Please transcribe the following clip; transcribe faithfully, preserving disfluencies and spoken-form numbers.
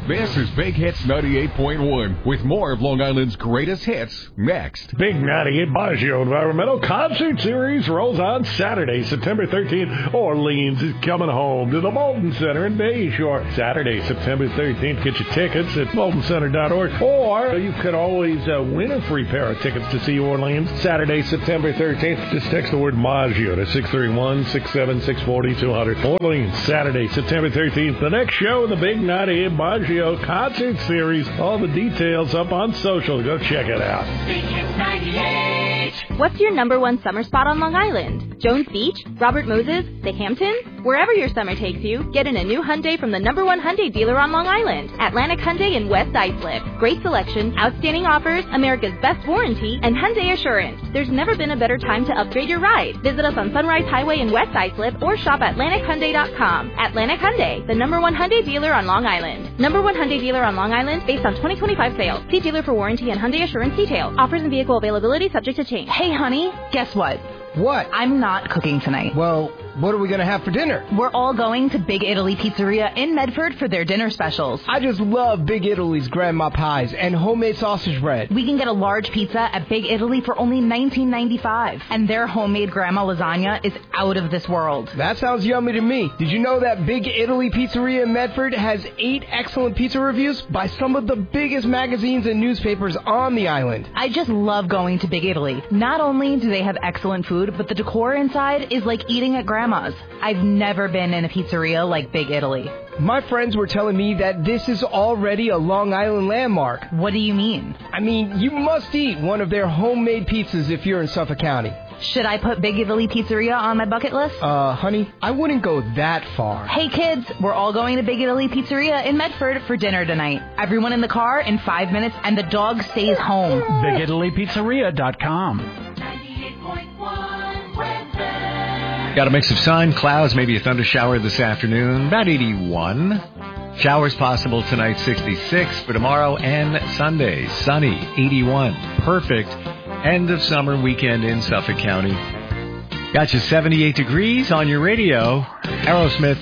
This is Big Hits ninety-eight point one with more of Long Island's greatest hits next. Big ninety-eight Baggio Environmental Concert Series rolls on Saturday, September thirteenth. Orleans is coming home to the Moulton Center in Bayshore. Saturday, September thirteenth. Get your tickets at moulton center dot org. Or you could always uh, win a free pair of tickets to see Orleans Saturday, September thirteenth. Just text the word Maggio to six three one, six seven six, four two zero zero. Orleans, Saturday, September thirteenth. The next show in the Big ninety-eight Baggio Concert Series. All the details up on social. Go check it out. Big Hits ninety-eight. What's your number one summer spot on Long Island? Jones Beach? Robert Moses? The Hamptons? Wherever your summer takes you, get in a new Hyundai from the number one Hyundai dealer on Long Island, Atlantic Hyundai in West Islip. Great selection, outstanding offers, America's best warranty, and Hyundai Assurance. There's never been a better time to upgrade your ride. Visit us on Sunrise Highway in West Islip or shop atlantic hyundai dot com. Atlantic Hyundai, the number one Hyundai dealer on Long Island. Number one Hyundai dealer on Long Island based on twenty twenty-five sales. See dealer for warranty and Hyundai Assurance details. Offers and vehicle availability subject to change. Hey, honey, guess what? What? I'm not cooking tonight. Well, what are we going to have for dinner? We're all going to Big Italy Pizzeria in Medford for their dinner specials. I just love Big Italy's grandma pies and homemade sausage bread. We can get a large pizza at Big Italy for only nineteen ninety-five, and their homemade grandma lasagna is out of this world. That sounds yummy to me. Did you know that Big Italy Pizzeria in Medford has eight excellent pizza reviews by some of the biggest magazines and newspapers on the island? I just love going to Big Italy. Not only do they have excellent food, but the decor inside is like eating at grandma's. I've never been in a pizzeria like Big Italy. My friends were telling me that this is already a Long Island landmark. What do you mean? I mean, you must eat one of their homemade pizzas if you're in Suffolk County. Should I put Big Italy Pizzeria on my bucket list? Uh, honey, I wouldn't go that far. Hey, kids, we're all going to Big Italy Pizzeria in Medford for dinner tonight. Everyone in the car in five minutes, and the dog stays home. big italy pizzeria dot com. ninety-eight point one weather. Got a mix of sun, clouds, maybe a thunder shower this afternoon, about eighty-one. Showers possible tonight, sixty-six. For tomorrow and Sunday, sunny, eighty-one. Perfect end of summer weekend in Suffolk County. Got you seventy-eight degrees on your radio. Aerosmith.